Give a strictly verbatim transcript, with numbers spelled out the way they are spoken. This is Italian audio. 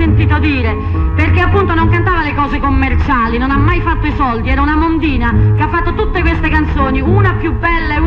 sentito dire, perché appunto non cantava le cose commerciali, non ha mai fatto i soldi, era una mondina che ha fatto tutte queste canzoni, una più bella e una